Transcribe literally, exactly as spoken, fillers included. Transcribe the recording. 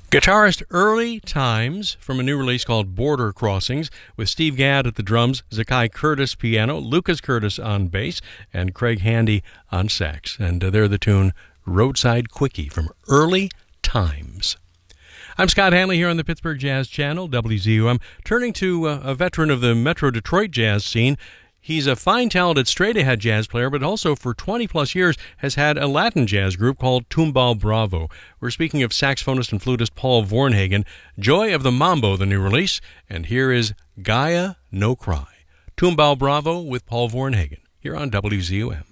Guitarist Early Times from a new release called Border Crossings, with Steve Gadd at the drums, Zakai Curtis piano, Lucas Curtis on bass, and Craig Handy on sax. And uh, they're the tune Roadside Quickie from Early Times. I'm Scott Hanley here on the Pittsburgh Jazz Channel, W Z U M, turning to uh, a veteran of the Metro Detroit jazz scene. He's a fine, talented, straight-ahead jazz player, but also for twenty-plus years has had a Latin jazz group called Tumbao Bravo. We're speaking of saxophonist and flutist Paul Vornhagen, Joy of the Mambo, the new release, and here is Gaia No Cry. Tumbao Bravo with Paul Vornhagen, here on W Z U M.